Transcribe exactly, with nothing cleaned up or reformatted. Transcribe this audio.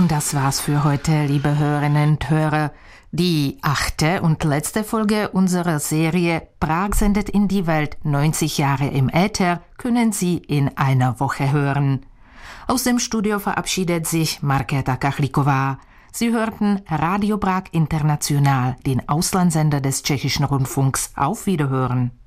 Und das war's für heute, liebe Hörerinnen und Hörer. Die achte und letzte Folge unserer Serie Prag sendet in die Welt neunzig Jahre im Äther können Sie in einer Woche hören. Aus dem Studio verabschiedet sich Markéta Kachlíková. Sie hörten Radio Prag International, den Auslandssender des Tschechischen Rundfunks. Auf Wiederhören.